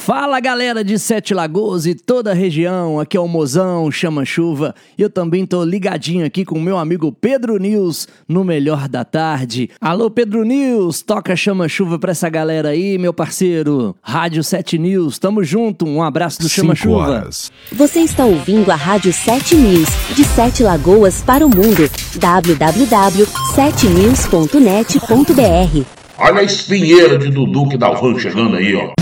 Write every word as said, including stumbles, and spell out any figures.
Fala galera de Sete Lagoas e toda a região, aqui é o Mozão, Chama Chuva, e eu também tô ligadinho aqui com o meu amigo Pedro News no Melhor da Tarde. Alô Pedro News, toca Chama Chuva pra essa galera aí, meu parceiro. Rádio Sete News, tamo junto, um abraço do Chama Chuva. Você está ouvindo a Rádio Sete News, de Sete Lagoas para o mundo, w w w ponto sete news ponto net ponto b r. Olha a espinheira de Dudu que Dalvan chegando aí, ó.